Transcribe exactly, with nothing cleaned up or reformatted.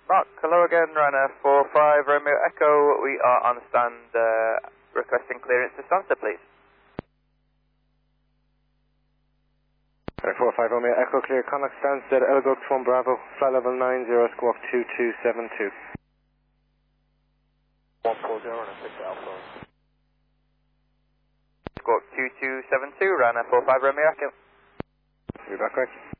Mark, hello again, runner four five Romeo Echo. We are on stand uh, requesting clearance to Stansted, please. four five Romeo Echo, clear contact Stansted, Elgo one Bravo, flight level nine zero, squawk two two seven two. one four zero and six Alpha. Squawk two two seven two, runner four five Romeo Echo. You're back correct.